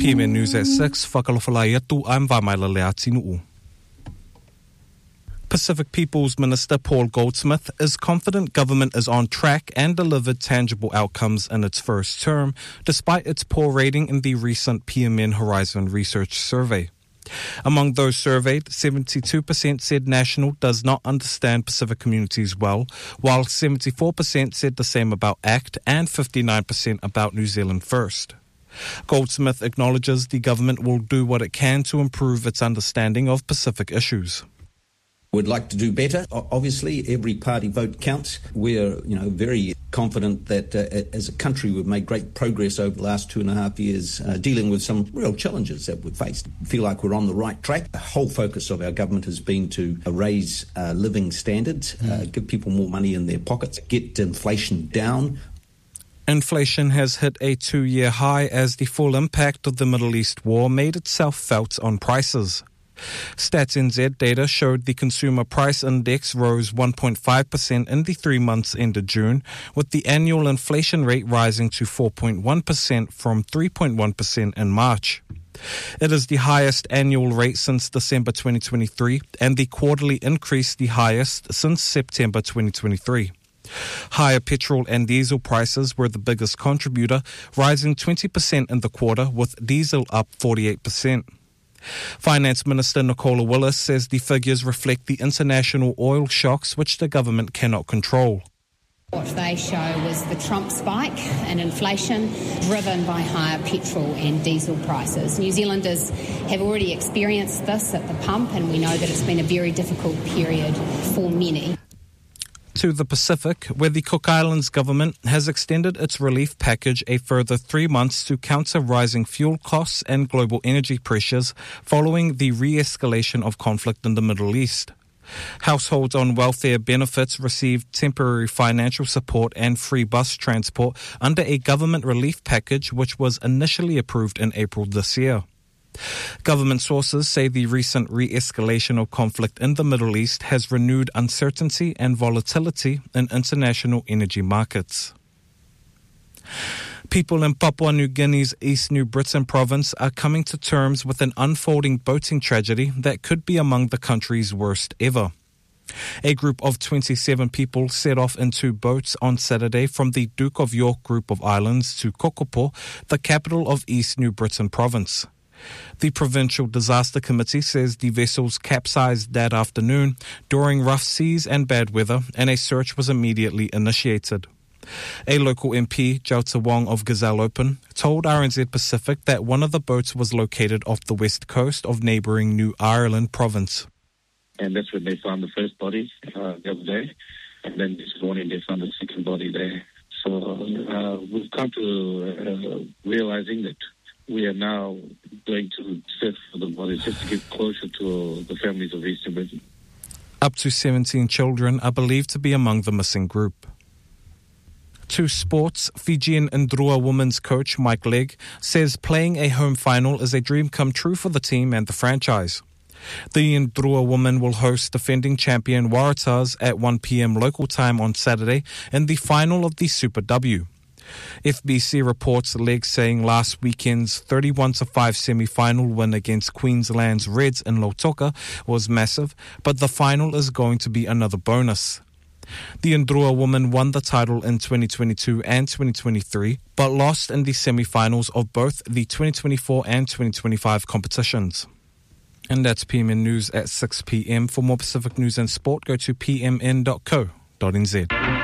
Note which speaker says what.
Speaker 1: PMN News at 6, whakalofalai atu, I'm Vamaila Leatinu'u. Pacific People's Minister Paul Goldsmith is confident government is on track and delivered tangible outcomes in its first term, despite its poor rating in the recent PMN Horizon Research Survey. Among those surveyed, 72% said National does not understand Pacific communities well, while 74% said the same about ACT and 59% about New Zealand First. Goldsmith acknowledges the government will do what it can to improve its understanding of Pacific issues.
Speaker 2: We'd like to do better. Obviously, every party vote counts. We're, very confident that as a country we've made great progress over the last 2.5 years dealing with some real challenges that we've faced. I feel like we're on the right track. The whole focus of our government has been to raise living standards, give people more money in their pockets, get inflation down.
Speaker 1: Inflation has hit a 2-year high as the full impact of the Middle East war made itself felt on prices. Stats NZ data showed the Consumer Price Index rose 1.5% in the 3 months ended June, with the annual inflation rate rising to 4.1% from 3.1% in March. It is the highest annual rate since December 2023 and the quarterly increase the highest since September 2023. Higher petrol and diesel prices were the biggest contributor, rising 20% in the quarter, with diesel up 48%. Finance Minister Nicola Willis says the figures reflect the international oil shocks which the government cannot control.
Speaker 3: What they show was the Trump spike in inflation driven by higher petrol and diesel prices. New Zealanders have already experienced this at the pump, and we know that it's been a very difficult period for many.
Speaker 1: To the Pacific, where the Cook Islands government has extended its relief package a further 3 months to counter rising fuel costs and global energy pressures following the re-escalation of conflict in the Middle East. Households on welfare benefits received temporary financial support and free bus transport under a government relief package which was initially approved in April this year. Government sources say the recent re-escalation of conflict in the Middle East has renewed uncertainty and volatility in international energy markets. People in Papua New Guinea's East New Britain province are coming to terms with an unfolding boating tragedy that could be among the country's worst ever. A group of 27 people set off in 2 boats on Saturday from the Duke of York group of islands to Kokopo, the capital of East New Britain province. The Provincial Disaster Committee says the vessels capsized that afternoon during rough seas and bad weather, and a search was immediately initiated. A local MP, Jauta Wong of Gazelle Open, told RNZ Pacific that one of the boats was located off the west coast of neighbouring New Ireland province.
Speaker 4: And that's when they found the first body the other day, and then this morning they found the second body there. So we've come to realising that we are now going to search for the bodies just to get closer to the families of East New Britain.
Speaker 1: Up to 17 children are believed to be among the missing group. To sports, Fijian Ndrua women's coach Mike Legg says playing a home final is a dream come true for the team and the franchise. The Ndrua women will host defending champion Waratahs at 1 p.m. local time on Saturday in the final of the Super W. FBC reports Legg saying last weekend's 31-5 semi-final win against Queensland's Reds in Lautoka was massive, but the final is going to be another bonus. The Ndrua women won the title in 2022 and 2023, but lost in the semi-finals of both the 2024 and 2025 competitions. And that's PMN News at 6 p.m. For more Pacific news and sport, go to pmn.co.nz.